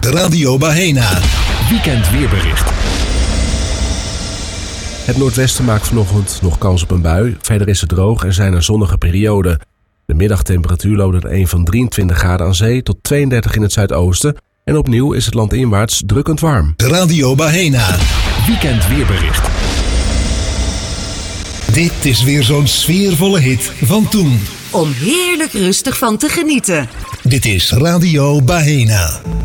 Radio Bahena. Weekend weerbericht. Het noordwesten maakt vanochtend nog kans op een bui. Verder is het droog en zijn er zonnige perioden. De middagtemperatuur loopt er een van 23 graden aan zee tot 32 in het zuidoosten. En opnieuw is het landinwaarts drukkend warm. Radio Bahena. Weekend weerbericht. Dit is weer zo'n sfeervolle hit van toen. Om heerlijk rustig van te genieten. Dit is Radio Bahena.